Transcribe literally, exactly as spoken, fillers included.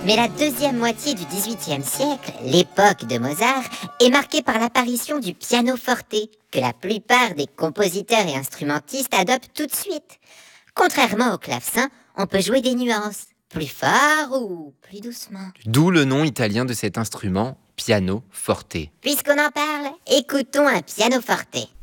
Mais la deuxième moitié du dix-huitième siècle, l'époque de Mozart, est marquée par l'apparition du pianoforte, que la plupart des compositeurs et instrumentistes adoptent tout de suite. Contrairement au clavecin, on peut jouer des nuances, plus fort ou plus doucement. D'où le nom italien de cet instrument, piano forte. Puisqu'on en parle, écoutons un pianoforte.